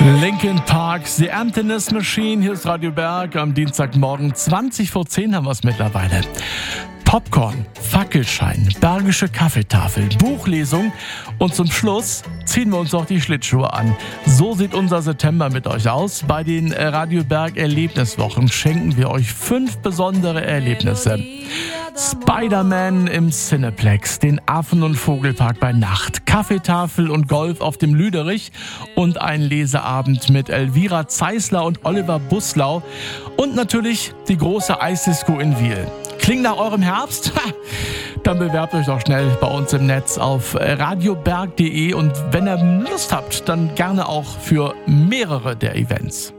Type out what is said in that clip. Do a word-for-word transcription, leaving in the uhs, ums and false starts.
Linkin Park, The Emptiness Machine. Hier ist Radio Berg. Am Dienstagmorgen zwanzig vor zehn haben wir es mittlerweile. Popcorn, Fackelschein, Bergische Kaffeetafel, Buchlesung und zum Schluss ziehen wir uns auch die Schlittschuhe an. So sieht unser September mit euch aus. Bei den Radio Berg Erlebniswochen schenken wir euch fünf besondere Erlebnisse. Spider-Man im Cineplex, den Affen- und Vogelpark bei Nacht, Kaffeetafel und Golf auf dem Lüderich und ein Leseabend mit Elvira Zeisler und Oliver Buslau und natürlich die große Eisdisco in Wiel. Klingt nach eurem Herbst? Ha! Dann bewerbt euch doch schnell bei uns im Netz auf radioberg punkt de und wenn ihr Lust habt, dann gerne auch für mehrere der Events.